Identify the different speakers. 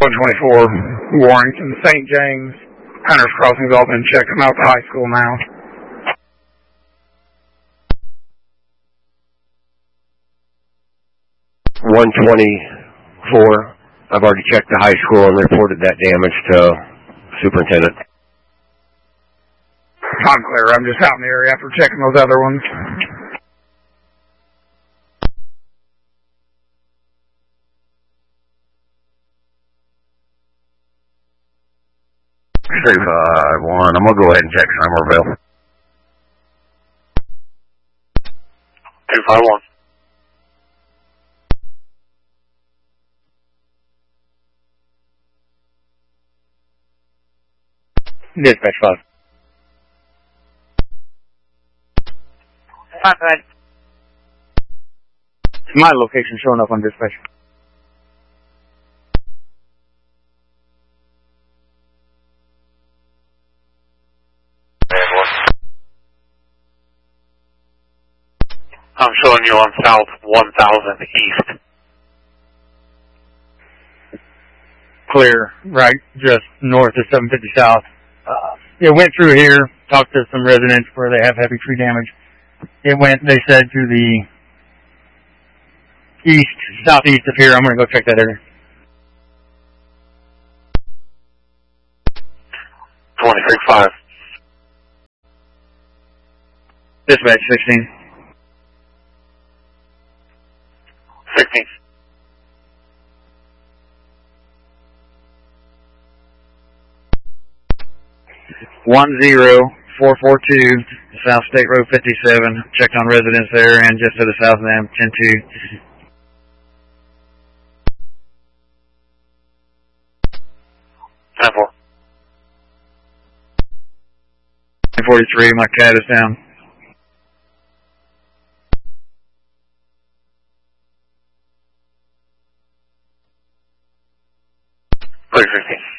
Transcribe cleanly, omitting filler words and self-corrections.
Speaker 1: 124 Warrington, St. James. Hunters Crossing's all been checking out the high school now.
Speaker 2: .124. I've already checked the high school and reported that damage to superintendent.
Speaker 1: I'm clear. I'm just out in the area after checking those other ones.
Speaker 2: Three, 5, 1. I'm going to go ahead and check Somerville.
Speaker 3: 251.
Speaker 4: Dispatch 5.
Speaker 3: 5, go ahead.
Speaker 4: My location showing up on dispatch.
Speaker 3: I'm showing you on South 1000 East.
Speaker 4: Clear, right, just north of 750 South. It went through here, talked to some residents where they have heavy tree damage. It went, they said, to the east, southeast of here. I'm going to go check that area.
Speaker 3: 23-5.
Speaker 4: Dispatch 16.
Speaker 3: 16.
Speaker 4: One 442 South State Road 57. Checked on residents there and just to the south of them, 10-2.
Speaker 3: 10-4.
Speaker 4: 43, my cat is down.
Speaker 3: 316.